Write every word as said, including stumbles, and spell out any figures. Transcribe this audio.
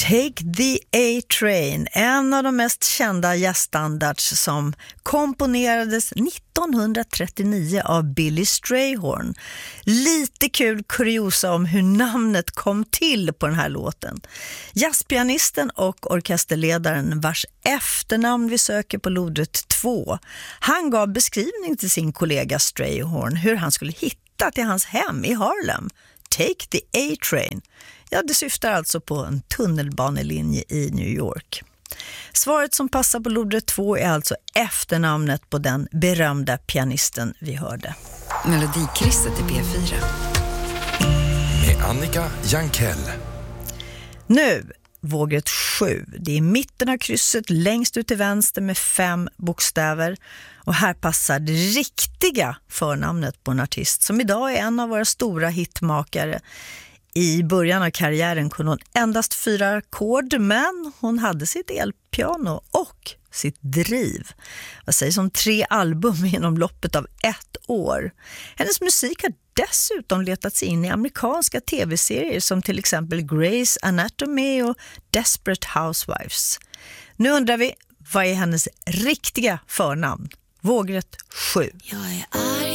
Take the A-Train, en av de mest kända jazzstandards som komponerades nittonhundratrettionio av Billy Strayhorn. Lite kul kuriosa om hur namnet kom till på den här låten. Jazzpianisten och orkesterledaren vars efternamn vi söker på lodret två, han gav beskrivning till sin kollega Strayhorn hur han skulle hitta till hans hem i Harlem. Take the A-Train. Ja, det syftar alltså på en tunnelbanelinje i New York. Svaret som passar på lodret två är alltså efternamnet på den berömda pianisten vi hörde. Melodikrysset i P fyra. Med Annika Jankell. Nu, vågrätt sju. Det är mitten av krysset längst ut till vänster med fem bokstäver. Och här passar det riktiga förnamnet på en artist som idag är en av våra stora hitmakare. I början av karriären kunde hon endast fyra ackord, men hon hade sitt elpiano och sitt driv. Vad sägs om tre album inom loppet av ett år. Hennes musik har dessutom letats in i amerikanska tv-serier som till exempel Grey's Anatomy och Desperate Housewives. Nu undrar vi, vad är hennes riktiga förnamn? Vågrätt sju. Jag är arg.